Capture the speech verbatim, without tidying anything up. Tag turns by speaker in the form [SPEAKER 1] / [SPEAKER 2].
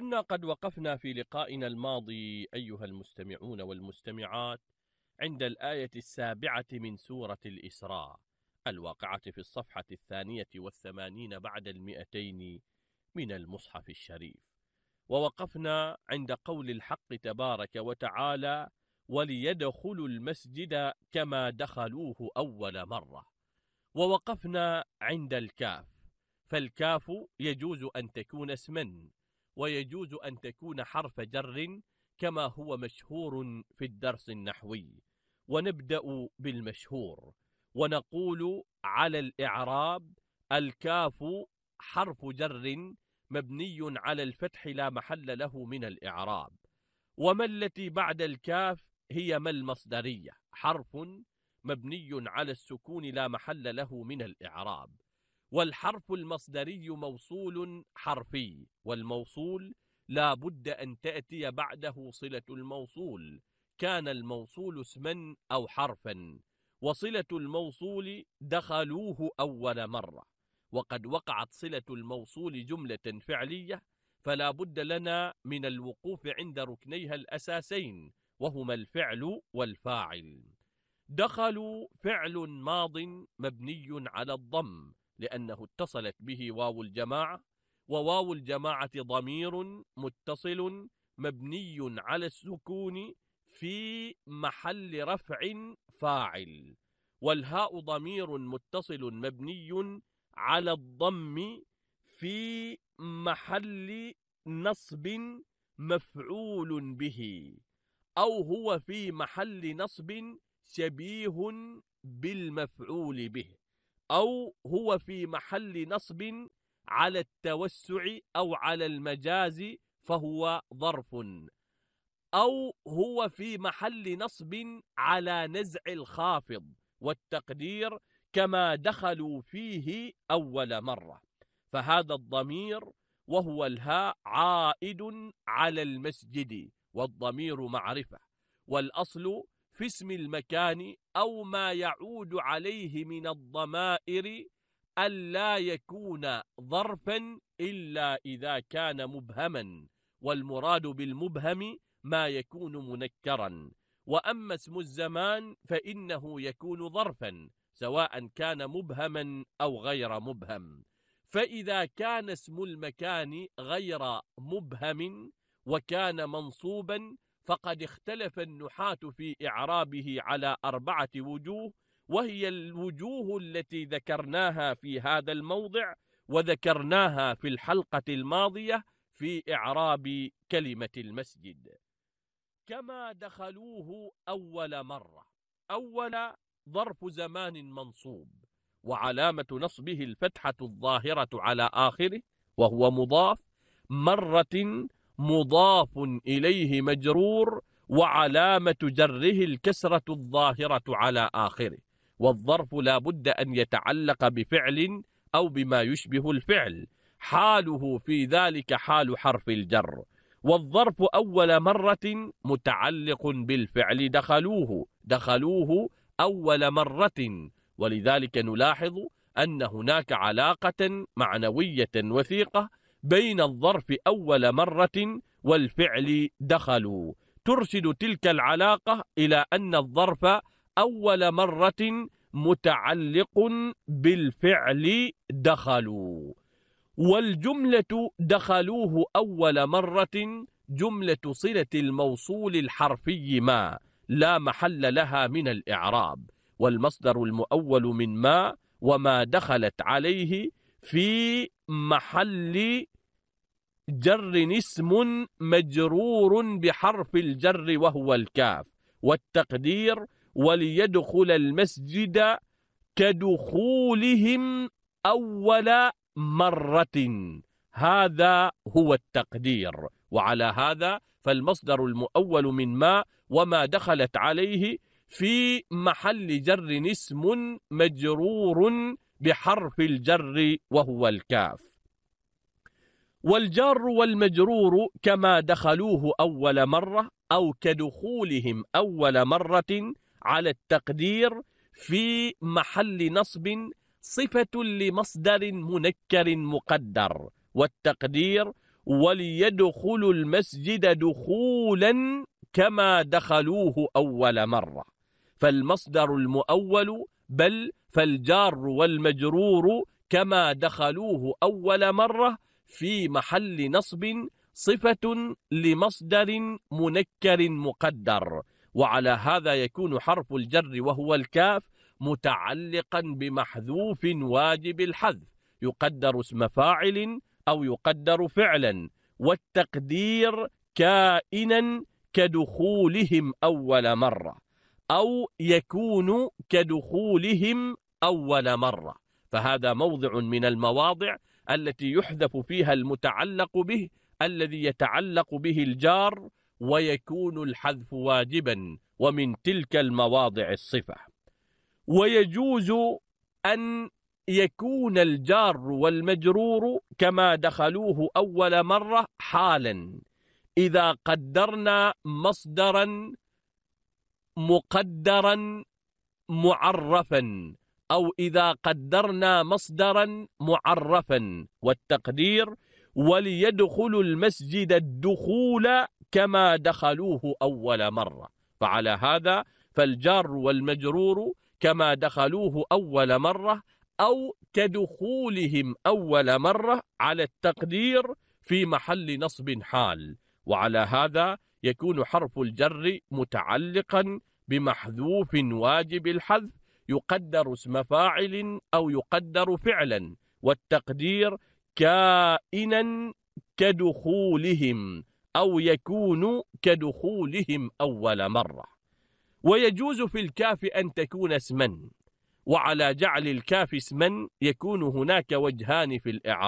[SPEAKER 1] كنا قد وقفنا في لقائنا الماضي أيها المستمعون والمستمعات عند الآية السابعة من سورة الإسراء الواقعة في الصفحة الثانية والثمانين بعد المئتين من المصحف الشريف، ووقفنا عند قول الحق تبارك وتعالى: وليدخلوا المسجد كما دخلوه أول مرة. ووقفنا عند الكاف، فالكاف يجوز أن تكون اسما ويجوز أن تكون حرف جر كما هو مشهور في الدرس النحوي. ونبدأ بالمشهور ونقول على الإعراب: الكاف حرف جر مبني على الفتح لا محل له من الإعراب. وما التي بعد الكاف هي ما المصدرية، حرف مبني على السكون لا محل له من الإعراب. والحرف المصدري موصول حرفي، والموصول لا بد أن تأتي بعده صلة الموصول، كان الموصول اسما أو حرفا. وصلة الموصول دخلوه أول مرة، وقد وقعت صلة الموصول جملة فعلية، فلا بد لنا من الوقوف عند ركنيها الأساسين وهما الفعل والفاعل. دخلوا فعل ماض مبني على الضم لأنه اتصلت به واو الجماعة، وواو الجماعة ضمير متصل مبني على السكون في محل رفع فاعل، والهاء ضمير متصل مبني على الضم في محل نصب مفعول به، أو هو في محل نصب شبيه بالمفعول به، أو هو في محل نصب على التوسع أو على المجاز فهو ظرف، أو هو في محل نصب على نزع الخافض، والتقدير كما دخلوا فيه أول مرة. فهذا الضمير وهو الهاء عائد على المسجد، والضمير معرفة، والأصل في اسم المكان أو ما يعود عليه من الضمائر ألا يكون ظرفا إلا إذا كان مبهما، والمراد بالمبهم ما يكون منكرا. وأما اسم الزمان فإنه يكون ظرفا سواء كان مبهما أو غير مبهم. فإذا كان اسم المكان غير مبهم وكان منصوبا فقد اختلف النحاة في إعرابه على أربعة وجوه، وهي الوجوه التي ذكرناها في هذا الموضع وذكرناها في الحلقة الماضية في إعراب كلمة المسجد. كما دخلوه أول مرة، أول ظرف زمان منصوب، وعلامة نصبه الفتحة الظاهرة على آخره وهو مضاف، مرة مضاف إليه مجرور، وعلامة جره الكسرة الظاهرة على آخره. والظرف لا بد أن يتعلق بفعل أو بما يشبه الفعل، حاله في ذلك حال حرف الجر. والظرف أول مرة متعلق بالفعل دخلوه، دخلوه أول مرة، ولذلك نلاحظ أن هناك علاقة معنوية وثيقة بين الظرف أول مرة والفعل دخلوا، ترشد تلك العلاقة إلى أن الظرف أول مرة متعلق بالفعل دخلوا. والجملة دخلوه أول مرة جملة صلة الموصول الحرفي ما لا محل لها من الإعراب، والمصدر المؤول من ما وما دخلت عليه في محل جر اسم مجرور بحرف الجر وهو الكاف، والتقدير وليدخل المسجد كدخولهم أول مرة، هذا هو التقدير. وعلى هذا فالمصدر المؤول من ما وما دخلت عليه في محل جر اسم مجرور بحرف الجر وهو الكاف. والجار والمجرور كما دخلوه أول مرة أو كدخولهم أول مرة على التقدير في محل نصب صفة لمصدر منكر مقدر، والتقدير وليدخلوا المسجد دخولا كما دخلوه أول مرة. فالمصدر المؤول بل فالجار والمجرور كما دخلوه أول مرة في محل نصب صفة لمصدر منكر مقدر، وعلى هذا يكون حرف الجر وهو الكاف متعلقا بمحذوف واجب الحذف، يقدر اسم فاعل أو يقدر فعلا، والتقدير كائنا كدخولهم أول مرة أو يكون كدخولهم أول مرة. فهذا موضع من المواضع التي يحذف فيها المتعلق به الذي يتعلق به الجار ويكون الحذف واجبا، ومن تلك المواضع الصفة. ويجوز أن يكون الجار والمجرور كما دخلوه أول مرة حالا إذا قدرنا مصدرا مقدرا معرفا، أو إذا قدرنا مصدرا معرفا، والتقدير وليدخلوا المسجد الدخول كما دخلوه أول مرة. فعلى هذا فالجار والمجرور كما دخلوه أول مرة أو كدخولهم أول مرة على التقدير في محل نصب حال، وعلى هذا يكون حرف الجر متعلقا بمحذوف واجب الحذف يقدر اسم فاعل أو يقدر فعلا، والتقدير كائنا كدخولهم أو يكون كدخولهم أول مرة. ويجوز في الكاف أن تكون اسما، وعلى جعل الكاف اسما يكون هناك وجهان في الإعراب.